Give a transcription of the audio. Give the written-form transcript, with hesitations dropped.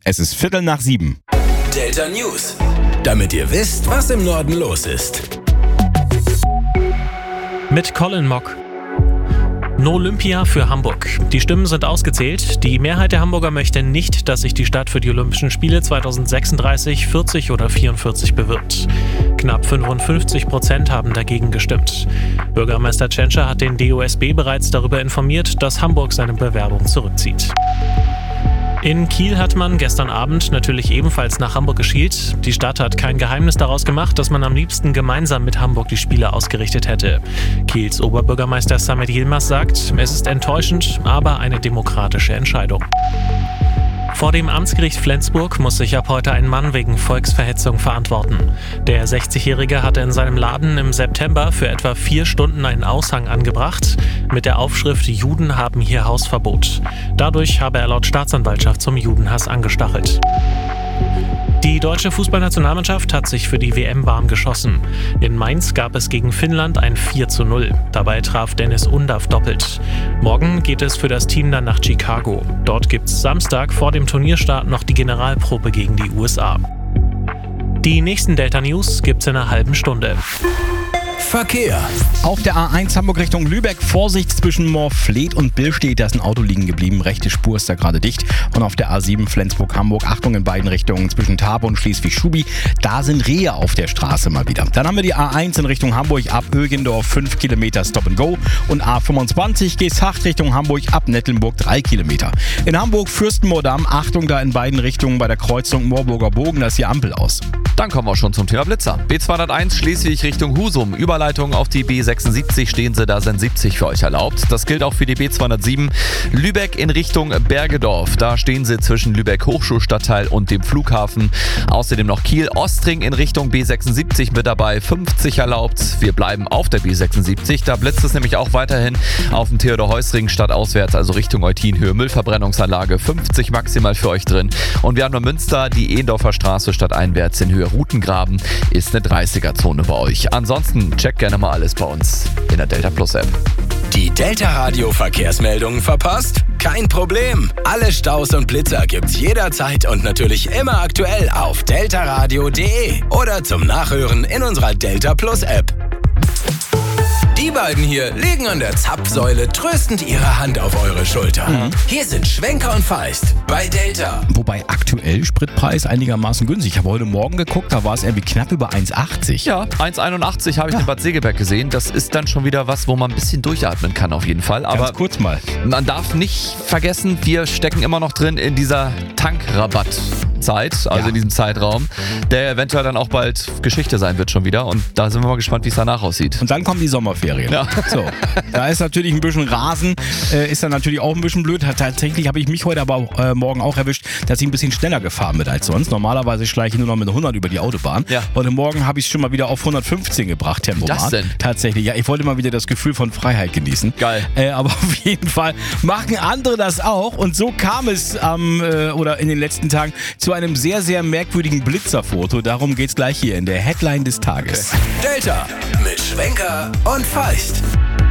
Es ist 6:15. Delta News. Damit ihr wisst, was im Norden los ist. Mit Colin Mock. No Olympia für Hamburg. Die Stimmen sind ausgezählt. Die Mehrheit der Hamburger möchte nicht, dass sich die Stadt für die Olympischen Spiele 2036, 40 oder 44 bewirbt. Knapp 55% haben dagegen gestimmt. Bürgermeister Tschentscher hat den DOSB bereits darüber informiert, dass Hamburg seine Bewerbung zurückzieht. In Kiel hat man gestern Abend natürlich ebenfalls nach Hamburg geschielt. Die Stadt hat kein Geheimnis daraus gemacht, dass man am liebsten gemeinsam mit Hamburg die Spiele ausgerichtet hätte. Kiels Oberbürgermeister Samet Yilmaz sagt, es ist enttäuschend, aber eine demokratische Entscheidung. Vor dem Amtsgericht Flensburg muss sich ab heute ein Mann wegen Volksverhetzung verantworten. Der 60-Jährige hatte in seinem Laden im September für etwa 4 Stunden einen Aushang angebracht mit der Aufschrift „Juden haben hier Hausverbot". Dadurch habe er laut Staatsanwaltschaft zum Judenhass angestachelt. Die deutsche Fußballnationalmannschaft hat sich für die WM warm geschossen. In Mainz gab es gegen Finnland ein 4:0. Dabei traf Dennis Undav doppelt. Morgen geht es für das Team dann nach Chicago. Dort gibt's Samstag vor dem Turnierstart noch die Generalprobe gegen die USA. Die nächsten Delta News gibt's in einer halben Stunde. Verkehr. Auf der A1 Hamburg Richtung Lübeck, Vorsicht zwischen Moorfleet und Billstedt, da ist ein Auto liegen geblieben, rechte Spur ist da gerade dicht. Und auf der A7 Flensburg-Hamburg, Achtung in beiden Richtungen zwischen Tarbes und Schleswig-Schubi, da sind Rehe auf der Straße mal wieder. Dann haben wir die A1 in Richtung Hamburg ab Ögendorf 5 Kilometer Stop and Go und A25 Geesthacht Richtung Hamburg ab Nettelnburg 3 Kilometer. In Hamburg Fürstenmoordamm, Achtung da in beiden Richtungen bei der Kreuzung Moorburger Bogen, da ist die Ampel aus. Dann kommen wir schon zum Thema Blitzer. B201 Schleswig Richtung Husum. Überleitung auf die B76 stehen Sie, da sind 70 für euch erlaubt. Das gilt auch für die B207 Lübeck in Richtung Bergedorf. Da stehen Sie zwischen Lübeck Hochschulstadtteil und dem Flughafen. Außerdem noch Kiel-Ostring in Richtung B76 mit dabei, 50 erlaubt. Wir bleiben auf der B76. Da blitzt es nämlich auch weiterhin auf dem Theodor-Heuss-Ring stadtauswärts, also Richtung Eutin-Höhe. Müllverbrennungsanlage, 50 maximal für euch drin. Und wir haben noch Münster, die Ehendorfer Straße stadteinwärts in Höhe Rutengraben ist eine 30er-Zone bei euch. Ansonsten checkt gerne mal alles bei uns in der Delta Plus App. Die Delta Radio Verkehrsmeldungen verpasst? Kein Problem. Alle Staus und Blitzer gibt's jederzeit und natürlich immer aktuell auf deltaradio.de oder zum Nachhören in unserer Delta Plus App. Die beiden hier legen an der Zapfsäule tröstend ihre Hand auf eure Schulter. Hier sind Schwenker und Feist bei Delta. Wobei aktuell Spritpreis einigermaßen günstig. Ich habe heute Morgen geguckt, da war es irgendwie knapp über 1,80. Ja, 1,81 habe ich in Bad Segeberg gesehen. Das ist dann schon wieder was, wo man ein bisschen durchatmen kann auf jeden Fall. Aber ganz kurz mal. Man darf nicht vergessen, wir stecken immer noch drin in dieser Tankrabattzeit, also in diesem Zeitraum, der eventuell dann auch bald Geschichte sein wird schon wieder. Und da sind wir mal gespannt, wie es danach aussieht. Und dann kommen die Sommerferien. Ja. So, da ist natürlich ein bisschen Rasen, ist dann natürlich auch ein bisschen blöd. Tatsächlich habe ich mich heute aber auch, morgen auch erwischt, dass ich ein bisschen schneller gefahren bin als sonst. Normalerweise schleiche ich nur noch mit 100 über die Autobahn. Ja. Heute Morgen habe ich es schon mal wieder auf 115 gebracht, Tempomat. Das denn? Tatsächlich, ja, ich wollte mal wieder das Gefühl von Freiheit genießen. Geil. Aber auf jeden Fall machen andere das auch. Und so kam es oder in den letzten Tagen zu einem sehr, sehr merkwürdigen Blitzerfoto. Darum geht es gleich hier in der Headline des Tages. Okay. Delta mit Schwenker und Feist.